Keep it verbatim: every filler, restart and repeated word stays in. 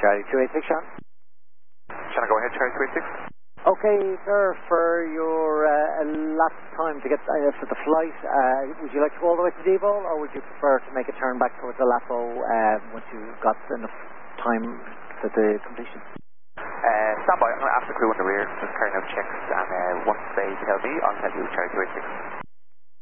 Charlie two eight six, Sean. Sean, go ahead, Charlie two eight six. Okay, sir, for your uh, last time to get uh, for the flight, uh, would you like to go all the way to Devo, or would you prefer to make a turn back towards Aleppo uh, once you got enough time for the completion? Uh, stand by, I'm going to ask the crew in the rear, just carrying out checks, and uh, once they tell me, I'll tell you, Charlie two eight six.